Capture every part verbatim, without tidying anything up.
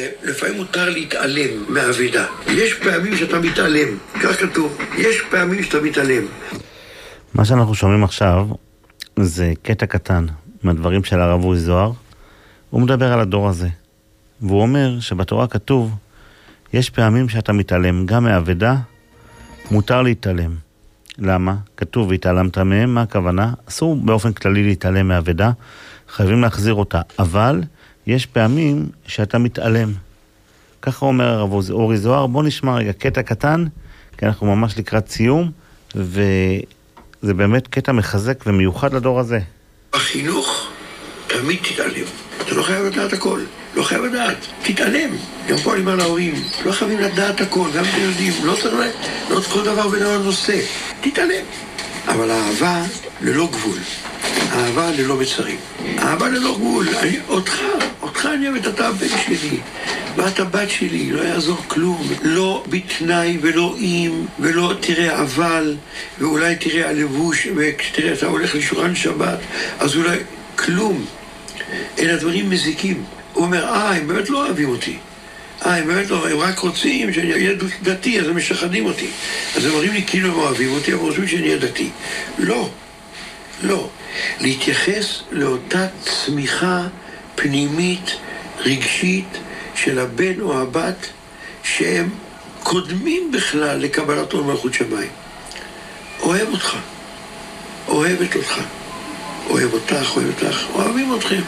שלפעמים מותר להתעלם מהעבודה. יש פעמים שאתה מתעלם, כך כתוב, יש פעמים שאתה מתעלם. מה שאנחנו שומעים עכשיו זה קטע קטן מהדברים של הרב עוזי זוהר. הוא מדבר על הדור הזה, והוא אומר שבתורה כתוב, יש פעמים שאתה מתעלם, גם מהעבודה מותר להתעלם. למה? כתוב, והתעלמת מהם, מה הכוונה? אסור באופן כללי להתעלם מהעבודה, חייבים להחזיר אותה, אבל יש פעמים שאתה מתעלם. ככה אומר הרב עוזי זוהר. בוא נשמע רגע קטע קטן, כי אנחנו ממש לקראת סיום, וזה באמת קטע מחזק ומיוחד לדור הזה. בחינוך תמיד תתעלם. אתה לא חייב לדעת הכל. לא חייב לדעת. תתעלם. גם פה אני אומר להורים, לא חייבים לדעת הכל, גם אתם יודעים, לא צריך לדעת כל דבר ודבר נושא. תתעלם. אבל האהבה ללא גבול. אהבה ללא מצרים. אהבה ללא גבול. אני, אותך, אותך אני אוהבת, אתה הבן שלי. ואת הבת שלי, לא יעזור כלום. לא בתנאי ולא אם, ולא תראה אבל, ואולי תראה הלבוש, וכשתראה אתה הולך לשולחן שבת, אז אולי כלום. אלה דברים מזיקים. הוא אומר, אה, הם באמת לא אוהבים אותי. אה, הם באמת לא, הם רק רוצים שאני אהיה דתי, אז הם משחדים אותי. אז הם אומרים לי, כאילו הם אוהבים אותי, הם רוצים שאני אהיה דתי. לא, לא. להתייחס לאותה צמיחה פנימית, רגשית, של הבן או הבת, שהם קודמים בכלל לקבלת עול מלכות שמיים. אוהב אותך, אוהבת אותך, אוהב אותך, אוהב אותך, אוהבים אתכם.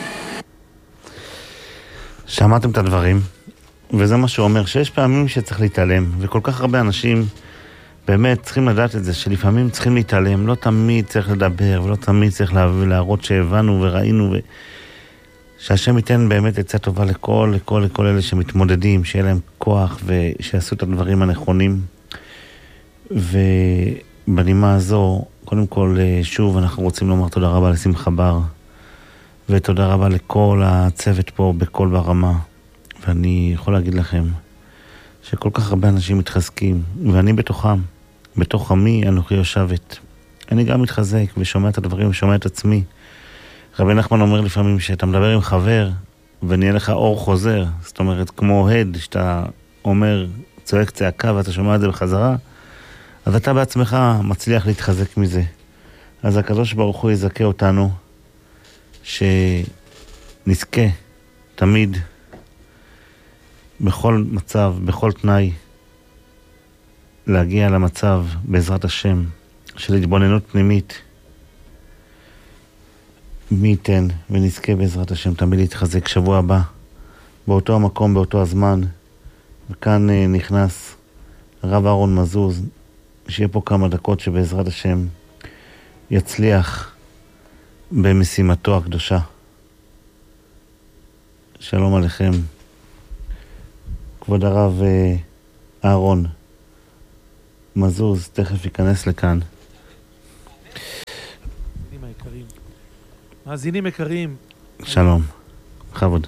שמעתם את הדברים, וזה מה שהוא אומר, שיש פעמים שצריך להתעלם, וכל כך הרבה אנשים באמת צריכים לדעת את זה, שלפעמים צריכים להתעלם, לא תמיד צריך לדבר, ולא תמיד צריך להראות שהבנו וראינו, ו... שהשם ייתן באמת עצה טובה לכל, לכל, לכל אלה שמתמודדים, שיהיה להם כוח, ושיעשו את הדברים הנכונים. ובנימה הזו, קודם כל, שוב, אנחנו רוצים לומר תודה רבה לשמחה בר, ותודה רבה לכל הצוות פה בכל ברמה. ואני יכול להגיד לכם שכל כך הרבה אנשים מתחזקים, ואני בתוכם, בתוך עמי אנוכי יושבת. אני גם מתחזק ושומע את הדברים ושומע את עצמי. רבי נחמן אומר לפעמים שאתה מדבר עם חבר ונהיה לך אור חוזר, זאת אומרת כמו הד שאתה אומר צועק צעקה ואתה שומע את זה בחזרה, אז אתה בעצמך מצליח להתחזק מזה. אז הקדוש ברוך הוא יזכה אותנו שנזכה תמיד בכל מצב, בכל תנאי, להגיע למצב בעזרת השם של התבוננות פנימית. מי ייתן ונזכה בעזרת השם תמיד להתחזק. שבוע הבא באותו המקום, באותו הזמן, וכאן נכנס הרב אהרון מזוז, שיהיה פה כמה דקות שבעזרת השם יצליח במשימתו הקדושה. שלום עליכם. כבוד הרב אהרון מזוז תכף ייכנס לכאן. מאזינים יקרים, שלום, חבוד.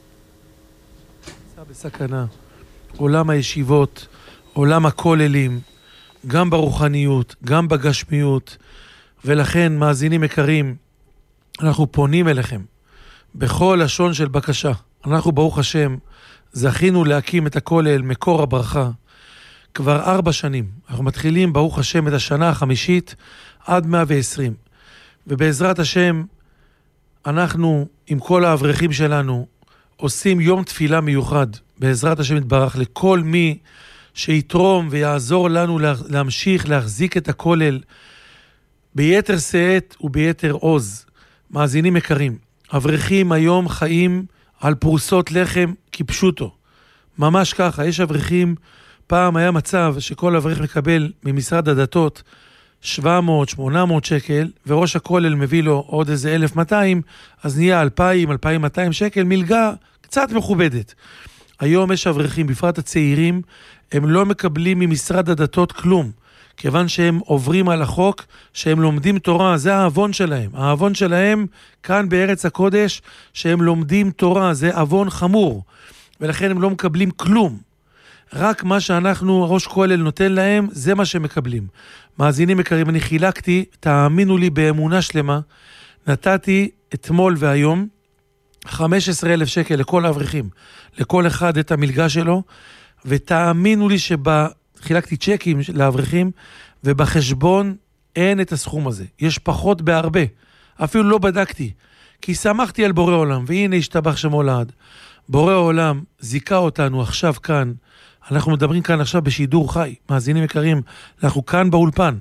נמצא בסכנה, עולם הישיבות, עולם הכוללים, גם ברוחניות, גם בגשמיות, ולכן מאזינים יקרים, אנחנו פונים אליכם בכל לשון של בקשה. אנחנו ברוך השם זכינו להקים את הכולל מקור הברכה כבר ארבע שנים. אנחנו מתחילים ברוך השם את השנה החמישית עד מאה ועשרים, ובעזרת השם אנחנו עם כל האברכים שלנו עושים יום תפילה מיוחד בעזרת השם יתברך לכל מי שיתרום ויעזור לנו להמשיך להחזיק את הכולל ביתר שאת וביתר עוז. מאזינים יקרים, אברכים היום חיים על פרוסות לחם כפשוטו, ממש ככה. יש אברכים, פעם היה מצב שכל אברך מקבל ממשרד הדתות שבע מאות שמונה מאות שקל, וראש הכולל מביא לו עוד איזה אלף ומאתיים, אז נהיה אלפיים אלפיים ומאתיים שקל, מלגה קצת מכובדת. היום יש אברכים, בפרט הצעירים, הם לא מקבלים ממשרד הדתות כלום, כיוון שהם עוברים על החוק, שהם לומדים תורה, זה האבון שלהם. האבון שלהם כאן בארץ הקודש, שהם לומדים תורה, זה אבון חמור, ולכן הם לא מקבלים כלום. רק מה שאנחנו, ראש כולל נותן להם, זה מה שהם מקבלים. מאזינים יקרים, אני חילקתי, תאמינו לי באמונה שלמה, נתתי אתמול והיום, חמישה עשר אלף שקל לכל האברכים, לכל אחד את המלגה שלו, ותאמינו לי שחילקתי צ'קים לאברכים, ובחשבון אין את הסכום הזה. יש פחות בהרבה. אפילו לא בדקתי, כי שמחתי על בורא עולם, והנה השתבח שמו לעד. בורא עולם זיקה אותנו עכשיו כאן, אנחנו מדברים כאן עכשיו בשידור חי, מאזינים יקרים, אנחנו כאן באולפן,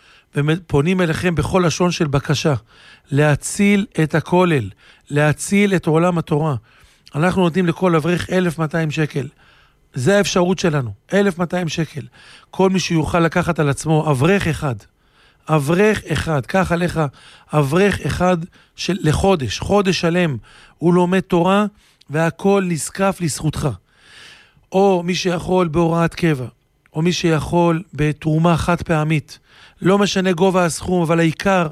ופונים אליכם בכל לשון של בקשה, להציל את הכולל, להציל את עולם התורה. אנחנו נותנים לכל אברך אלף ומאתיים שקל. זה האפשרות שלנו, אלף ומאתיים שקל. כל מי שיוכל לקחת על עצמו, אברך אחד, אברך אחד, קח עליך אברך אחד של, לחודש, חודש שלם, הוא לומד תורה, והכל נזקף לזכותך. או מי שיכול בהוראת קבע, או מי שיכול בתרומה חד פעמית, לא משנה גובה הסכום, אבל העיקר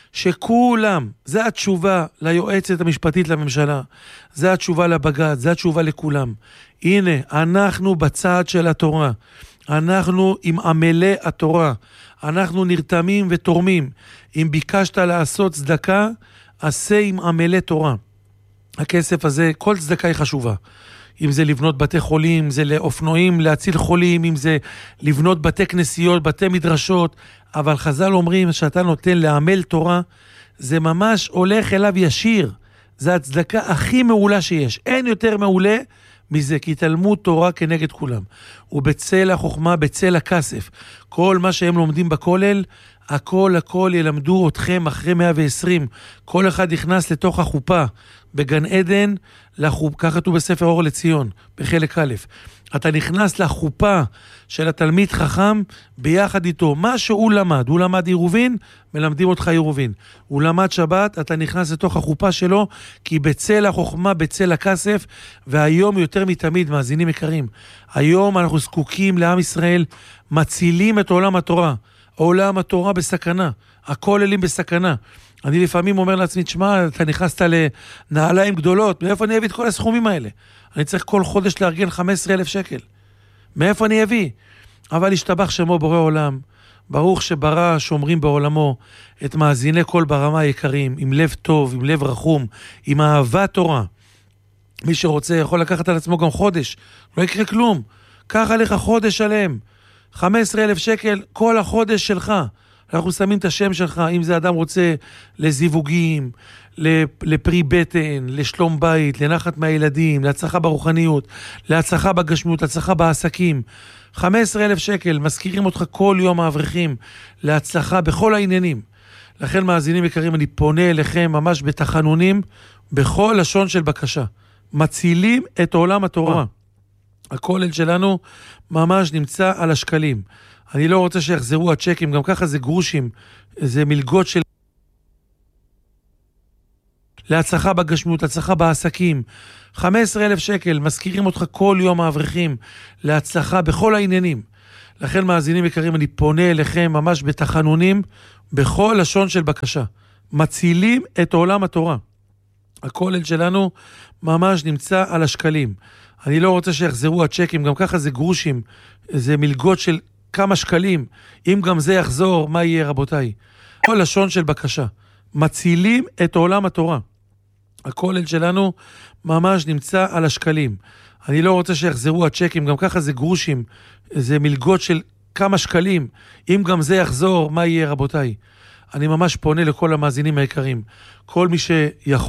שכולם, זה התשובה ליועצת המשפטית לממשלה, זה התשובה לבג"ץ, זה התשובה לכולם. הנה, אנחנו בצד של התורה, אנחנו עם עמלי התורה, אנחנו נרתמים ותורמים. אם ביקשת לעשות צדקה, עשה עם עמלי תורה. הכסף הזה, כל צדקה היא חשובה. אם זה לבנות בתי חולים, אם זה לאופנועים, להציל חולים, אם זה לבנות בתי כנסיות, בתי מדרשות, אבל חז"ל אומרים שאתה נותן לעמל תורה, זה ממש הולך אליו ישיר. זה הצדקה הכי מעולה שיש. אין יותר מעולה מזה, כי תלמוד תורה כנגד כולם. ובצל החוכמה, בצל הכסף. כל מה שהם לומדים בכולל, הכל הכל ילמדו אתכם אחרי מאה ועשרים. כל אחד נכנס לתוך החופה, בגן עדן, לחופ... כך כתוב בספר אור לציון, בחלק א'. אתה נכנס לחופה של התלמיד חכם, ביחד איתו. מה שהוא למד, הוא למד עירובין, מלמדים אותך עירובין. הוא למד שבת, אתה נכנס לתוך החופה שלו, כי בצל החוכמה, בצל הכסף, והיום יותר מתמיד, מאזינים יקרים, היום אנחנו זקוקים לעם ישראל, מצילים את עולם התורה. עולם התורה בסכנה, הכוללים בסכנה. אני לפעמים אומר לעצמי, תשמע, אתה נכנסת לנעליים גדולות, מאיפה אני אביא את כל הסכומים האלה? אני צריך כל חודש לארגן חמישה עשר אלף שקל. מאיפה אני אביא? אבל השתבח שמו בורא עולם, ברוך שברא שומרים בעולמו, את מאזיני כל ברמה היקרים, עם לב טוב, עם לב רחום, עם אהבת תורה. מי שרוצה יכול לקחת על עצמו גם חודש, לא יקרה כלום. קח עליך חודש שלם, חמישה עשר אלף שקל, כל החודש שלך. אנחנו שמים את השם שלך, אם זה אדם רוצה לזיווגים, לפרי בטן, לשלום בית, לנחת מהילדים, להצלחה ברוחניות, להצלחה בגשמיות, להצלחה בעסקים. חמישה עשר אלף שקל, מזכירים אותך כל יום האברכים, להצלחה בכל העניינים. לכן מאזינים יקרים, אני פונה אליכם ממש בתחנונים, בכל לשון של בקשה. מצילים את עולם התורה. הכולל שלנו ממש נמצא על השקלים. אני לא רוצה שיחזרו הצ'קים, גם ככה זה גרושים, זה מלגות של להצלחה בגשמיות, להצלחה בעסקים. חמישה עשר אלף שקל, מזכירים אותך כל יום האברכים, להצלחה בכל העניינים. לכן מאזינים יקרים, אני פונה אליכם ממש בתחנונים, בכל לשון של בקשה. מצילים את עולם התורה. הכולל שלנו ממש נמצא על השקלים. אני לא רוצה שיחזרו הצ'קים, גם ככה זה גרושים, זה מלגות של כמה שקלים. אם גם זה יחזור, מה יהיה רבותיי? כל לשון של בקשה. מצילים את עולם התורה. הכולל שלנו ממש נמצא על השקלים. אני לא רוצה שיחזרו הצ'קים, גם ככה זה גרושים, זה מלגות של כמה שקלים. אם גם זה יחזור, מה יהיה רבותיי? אני ממש פונה לכל המאזינים היקרים. כל מי שיכול